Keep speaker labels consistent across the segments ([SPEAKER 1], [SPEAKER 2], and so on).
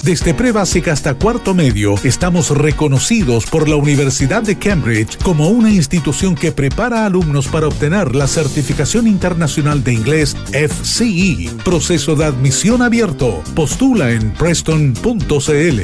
[SPEAKER 1] Desde prebásica hasta cuarto medio, estamos reconocidos por la Universidad de Cambridge como una institución que prepara alumnos para obtener la certificación internacional de inglés FCE. Proceso de admisión abierto. Postula en preston.cl.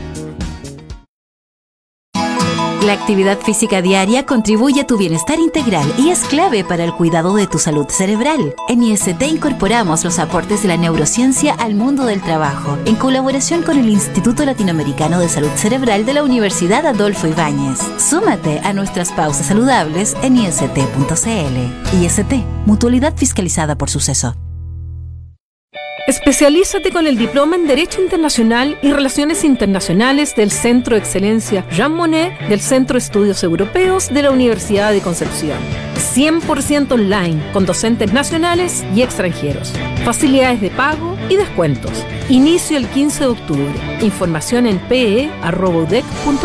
[SPEAKER 2] La actividad física diaria contribuye a tu bienestar integral y es clave para el cuidado de tu salud cerebral. En IST incorporamos los aportes de la neurociencia al mundo del trabajo, en colaboración con el Instituto Latinoamericano de Salud Cerebral de la Universidad Adolfo Ibáñez. Súmate a nuestras pausas saludables en ist.cl. IST, mutualidad fiscalizada por Suceso.
[SPEAKER 3] Especialízate con el diploma en Derecho Internacional y Relaciones Internacionales del Centro de Excelencia Jean Monnet del Centro de Estudios Europeos de la Universidad de Concepción. 100% online, con docentes nacionales y extranjeros. Facilidades de pago y descuentos. Inicio el 15 de octubre. Información en pe@udec.cl.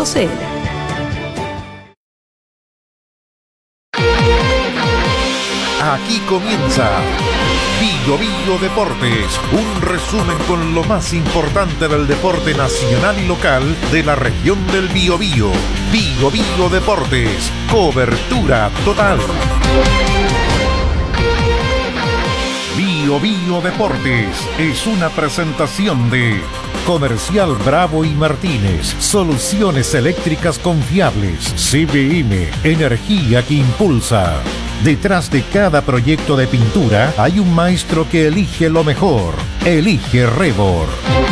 [SPEAKER 4] Aquí comienza Bio Bio Deportes, un resumen con lo más importante del deporte nacional y local de la región del Biobío. Bio Bio Deportes, cobertura total. Bio Bio Deportes es una presentación de Comercial Bravo y Martínez, soluciones eléctricas confiables. CBM, energía que impulsa. Detrás de cada proyecto de pintura hay un maestro que elige lo mejor. Elige Rebor.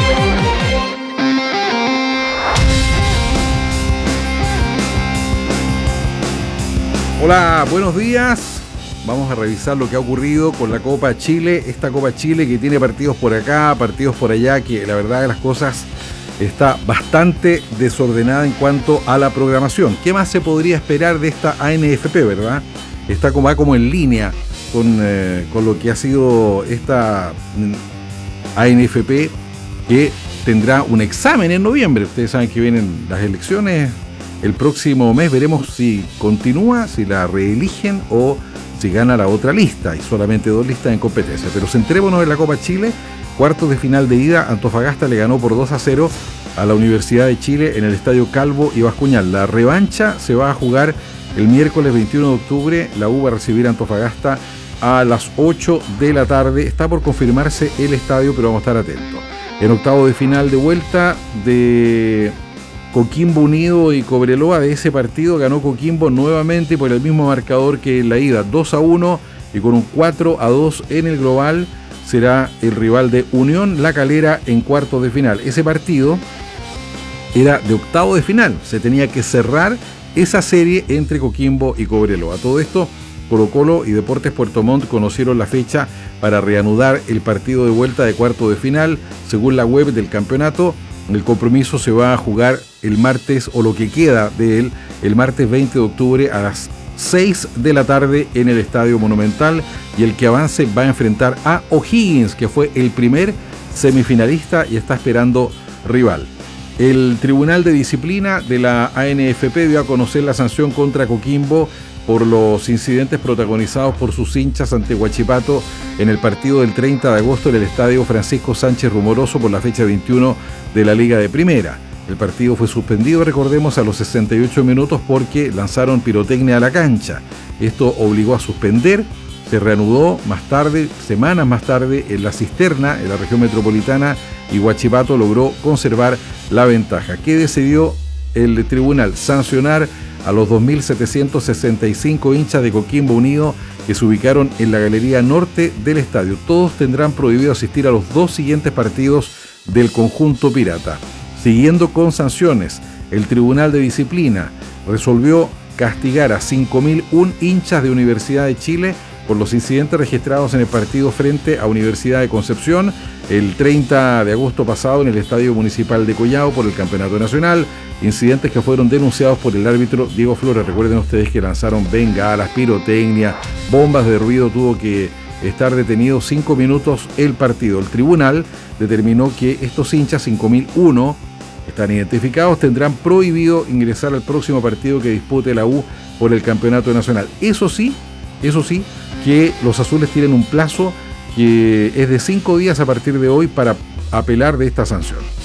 [SPEAKER 5] Hola, buenos días. Vamos a revisar lo que ha ocurrido con la Copa Chile. Esta Copa Chile que tiene partidos por acá, partidos por allá, que la verdad de las cosas está bastante desordenada en cuanto a la programación. ¿Qué más se podría esperar de esta ANFP, verdad? Está como en línea con lo que ha sido esta ANFP, que tendrá un examen en noviembre. Ustedes saben que vienen las elecciones el próximo mes. Veremos si continúa, si la reeligen o si gana la otra lista. Hay solamente 2 listas en competencia. Pero centrémonos en la Copa Chile. Cuartos de final de ida, Antofagasta le ganó por 2-0 a la Universidad de Chile en el Estadio Calvo y Bascuñán. La revancha se va a jugar el miércoles 21 de octubre. La U va a recibir a Antofagasta a las 8 de la tarde. Está por confirmarse el estadio, pero vamos a estar atentos. En octavo de final de vuelta de Coquimbo Unido y Cobreloa, de ese partido ganó Coquimbo nuevamente por el mismo marcador que en la ida, 2-1, y con un 4-2 en el global. Será el rival de Unión La Calera en cuartos de final. Ese partido era de octavo de final. Se tenía que cerrar esa serie entre Coquimbo y Cobreloa. Todo esto, Colo-Colo y Deportes Puerto Montt conocieron la fecha para reanudar el partido de vuelta de cuarto de final. Según la web del campeonato, el compromiso se va a jugar el martes, o lo que queda de él, el martes 20 de octubre a las 6 de la tarde en el Estadio Monumental, y el que avance va a enfrentar a O'Higgins, que fue el primer semifinalista y está esperando rival. El Tribunal de Disciplina de la ANFP dio a conocer la sanción contra Coquimbo por los incidentes protagonizados por sus hinchas ante Huachipato en el partido del 30 de agosto en el Estadio Francisco Sánchez Rumoroso por la fecha 21 de la Liga de Primera. El partido fue suspendido, recordemos, a los 68 minutos porque lanzaron pirotecnia a la cancha. Esto obligó a suspender. Se reanudó más tarde, semanas más tarde, en La Cisterna, en la región metropolitana, y Huachipato logró conservar la ventaja. ¿Qué decidió el tribunal? Sancionar a los 2.765 hinchas de Coquimbo Unido que se ubicaron en la galería norte del estadio. Todos tendrán prohibido asistir a los 2 siguientes partidos del conjunto pirata. Siguiendo con sanciones, el Tribunal de Disciplina resolvió castigar a 5.001 hinchas de Universidad de Chile por los incidentes registrados en el partido frente a Universidad de Concepción el 30 de agosto pasado en el Estadio Municipal de Collao por el Campeonato Nacional, incidentes que fueron denunciados por el árbitro Diego Flores. Recuerden ustedes que lanzaron bengalas, pirotecnia, bombas de ruido. Tuvo que estar detenido 5 minutos el partido. El tribunal determinó que estos hinchas, 5.001, están identificados, tendrán prohibido ingresar al próximo partido que dispute la U por el Campeonato Nacional. Eso sí, que los azules tienen un plazo que es de 5 días a partir de hoy para apelar de esta sanción.